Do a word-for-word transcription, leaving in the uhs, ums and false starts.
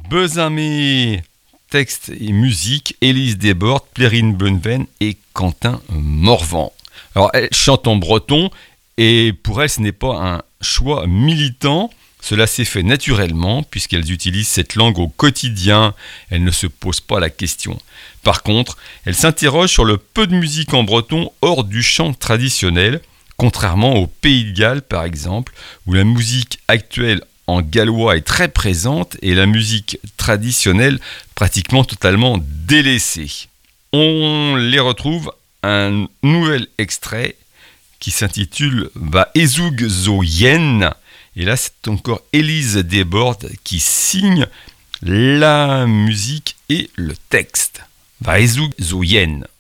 Besamé, texte et musique, Élise Desbordes, Plérine Bonneveine et Quentin Morvan. Alors elle chante en breton et pour elle ce n'est pas un choix militant, cela s'est fait naturellement puisqu'elles utilisent cette langue au quotidien, elles ne se posent pas la question. Par contre, elles s'interrogent sur le peu de musique en breton hors du chant traditionnel, contrairement au Pays de Galles par exemple, où la musique actuelle en gallois est très présente et la musique traditionnelle pratiquement totalement délaissée. On les retrouve un nouvel extrait qui s'intitule Va Ezoug Zo Yen. Et là, c'est encore Élise Desbordes qui signe la musique et le texte. Va Ezoug Zo Yen.